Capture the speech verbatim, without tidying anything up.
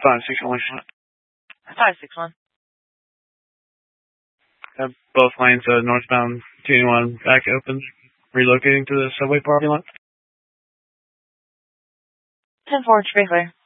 five six one. five six one. Uh, both lanes uh, northbound two eighty-one back open, relocating to the subway parking lot. ten four, to be clear.